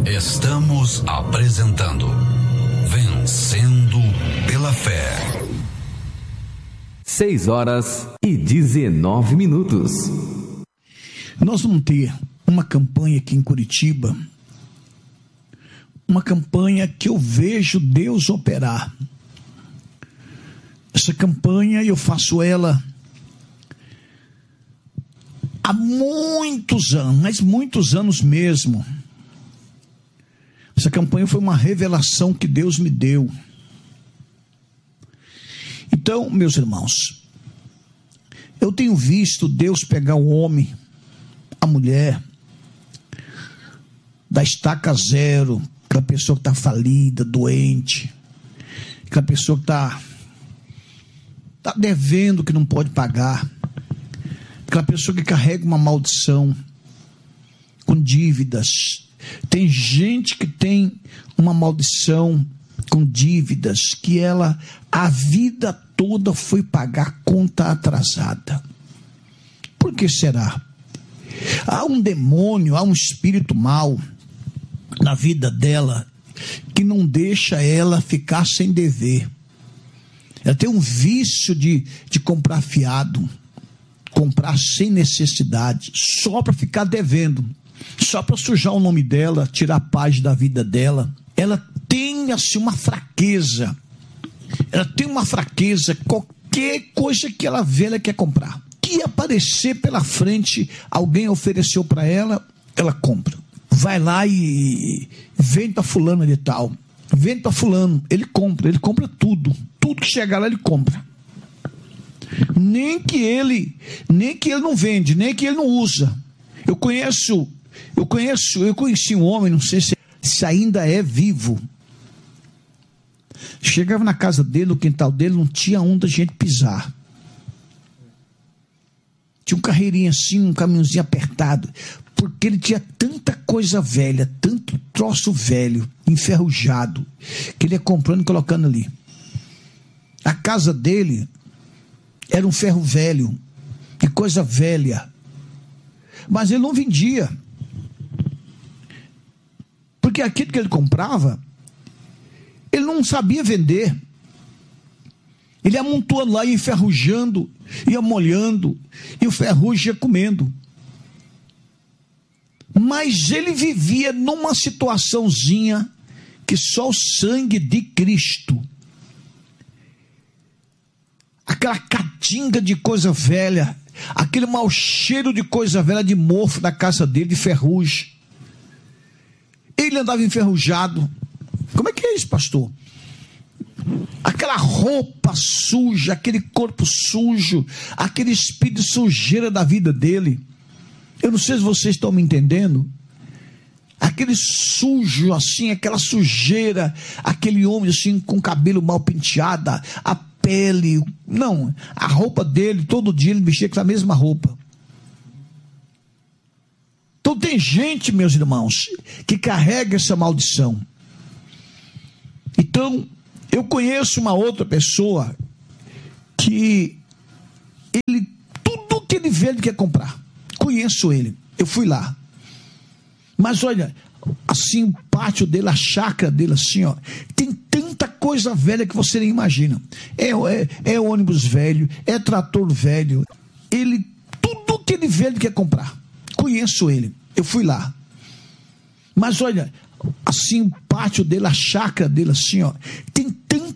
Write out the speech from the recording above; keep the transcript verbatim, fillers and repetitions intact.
Estamos apresentando Vencendo pela Fé. Seis horas e dezenove minutos. Nós vamos ter uma campanha aqui em Curitiba, uma campanha que eu vejo Deus operar. Essa campanha eu faço ela há muitos anos, mas muitos anos mesmo. Essa campanha foi uma revelação que Deus me deu. Então, meus irmãos, eu tenho visto Deus pegar o homem, a mulher, da estaca zero, aquela pessoa que está falida, doente, aquela pessoa que está tá devendo, que não pode pagar, aquela pessoa que carrega uma maldição, com dívidas. Tem gente que tem uma maldição com dívidas, que ela a vida toda foi pagar conta atrasada. Por que será? Há um demônio, há um espírito mau na vida dela que não deixa ela ficar sem dever. Ela tem um vício de, de comprar fiado, comprar sem necessidade, só para ficar devendo, só para sujar o nome dela, tirar a paz da vida dela. Ela tem assim uma fraqueza, ela tem uma fraqueza, qualquer coisa que ela vê, ela quer comprar. Que aparecer pela frente, alguém ofereceu para ela, ela compra. Vai lá e vende para fulano de tal, vende para fulano, ele compra, ele compra tudo, tudo que chegar lá ele compra. Nem que ele, nem que ele não vende, nem que ele não usa. Eu conheço, eu conheço, eu conheci um homem, não sei se, se ainda é vivo. Chegava na casa dele, no quintal dele, não tinha onde a gente pisar. Tinha um carreirinho assim, um caminhozinho apertado, porque ele tinha tanta coisa velha, tanto troço velho, enferrujado, que ele ia comprando e colocando ali. A casa dele era um ferro velho, e coisa velha, mas ele não vendia, porque aquilo que ele comprava, ele não sabia vender. Ele amontoando lá, ia enferrujando, ia molhando, e o ferrugem ia comendo. Mas ele vivia numa situaçãozinha que só o sangue de Cristo, aquela catinga de coisa velha, aquele mau cheiro de coisa velha, de mofo da casa dele, de ferrugem. Ele andava enferrujado. Como é que é isso, pastor? Aquela roupa suja, aquele corpo sujo, aquele espírito de sujeira da vida dele. Eu não sei se vocês estão me entendendo. Aquele sujo assim, aquela sujeira, aquele homem assim com cabelo mal penteado, a pele, não, a roupa dele, todo dia ele mexia com a mesma roupa. Então tem gente, meus irmãos, que carrega essa maldição. Então, eu conheço uma outra pessoa que ele, tudo que ele vê, ele quer comprar. Conheço ele, eu fui lá. Mas olha, assim, o pátio dele, a chácara dele, assim, ó, tem tanta coisa velha que você nem imagina. É, é, é ônibus velho, é trator velho. Ele, tudo que ele vê, ele quer comprar. Conheço ele, eu fui lá. Mas olha, assim, o pátio dele, a chácara dele, assim, ó, tem